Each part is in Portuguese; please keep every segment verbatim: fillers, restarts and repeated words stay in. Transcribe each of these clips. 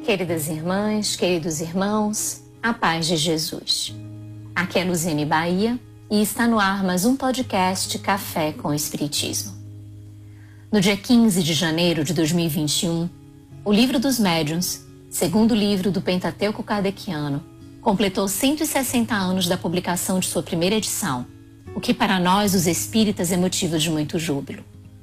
Queridas irmãs, queridos irmãos, a paz de Jesus. Aqui é Luziane Bahia e está no ar mais um podcast Café com Espiritismo. No dia quinze de janeiro de dois mil e vinte e um, o Livro dos Médiuns, segundo livro do Pentateuco Kardeciano, completou cento e sessenta anos da publicação de sua primeira edição, o que para nós, os espíritas, é motivo de muito júbilo.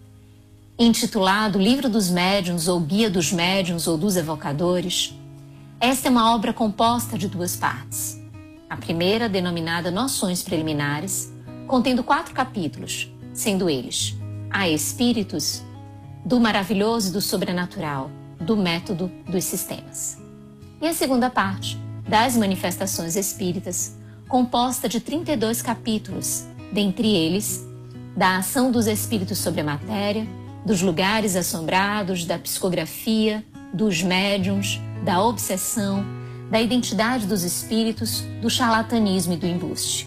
Intitulado Livro dos Médiuns ou Guia dos Médiuns ou dos Evocadores, esta é uma obra composta de duas partes. A primeira, denominada Noções Preliminares, contendo quatro capítulos, sendo eles a Espíritos, do maravilhoso e do sobrenatural, do método dos sistemas. E a segunda parte, das Manifestações Espíritas, composta de trinta e dois capítulos, dentre eles, da ação dos espíritos sobre a matéria, dos lugares assombrados, da psicografia, dos médiuns, da obsessão, da identidade dos espíritos, do charlatanismo e do embuste.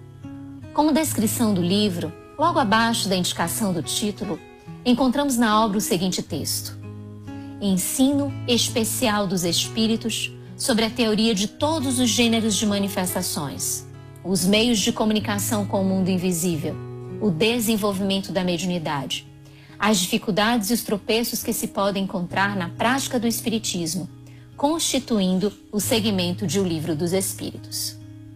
Como descrição do livro, logo abaixo da indicação do título, encontramos na obra o seguinte texto: Ensino especial dos espíritos sobre a teoria de todos os gêneros de manifestações, os meios de comunicação com o mundo invisível, o desenvolvimento da mediunidade, as dificuldades e os tropeços que se podem encontrar na prática do Espiritismo, constituindo o segmento de O Livro dos Espíritos.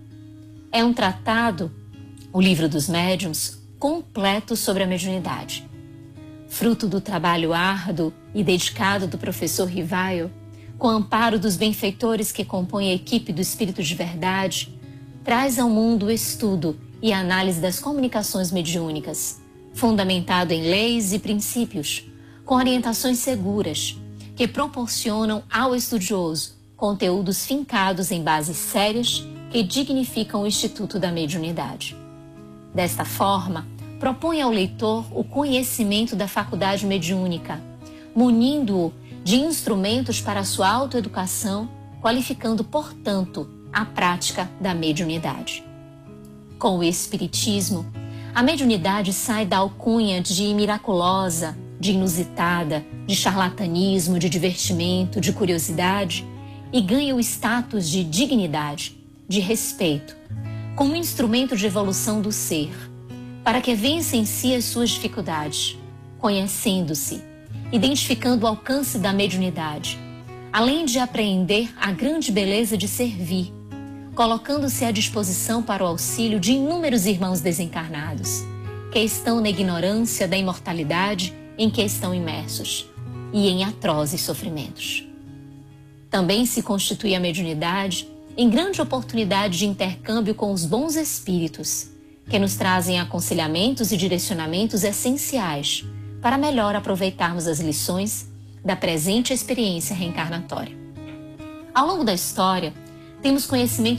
É um tratado, o Livro dos Médiuns, completo sobre a mediunidade. Fruto do trabalho árduo e dedicado do professor Rivaio, com amparo dos benfeitores que compõem a equipe do Espírito de Verdade, traz ao mundo o estudo e a análise das comunicações mediúnicas, fundamentado em leis e princípios, com orientações seguras, que proporcionam ao estudioso conteúdos fincados em bases sérias que dignificam o Instituto da Mediunidade. Desta forma, propõe ao leitor o conhecimento da faculdade mediúnica, munindo-o de instrumentos para a sua autoeducação, qualificando, portanto, a prática da mediunidade. Com o Espiritismo, a mediunidade sai da alcunha de miraculosa, de inusitada, de charlatanismo, de divertimento, de curiosidade e ganha o status de dignidade, de respeito, como instrumento de evolução do ser, para que vença em si as suas dificuldades, conhecendo-se, identificando o alcance da mediunidade, além de apreender a grande beleza de servir, colocando-se à disposição para o auxílio de inúmeros irmãos desencarnados, que estão na ignorância da imortalidade em que estão imersos e em atrozes sofrimentos. Também se constitui a mediunidade em grande oportunidade de intercâmbio com os bons espíritos, que nos trazem aconselhamentos e direcionamentos essenciais para melhor aproveitarmos as lições da presente experiência reencarnatória. Ao longo da história, temos conhecimento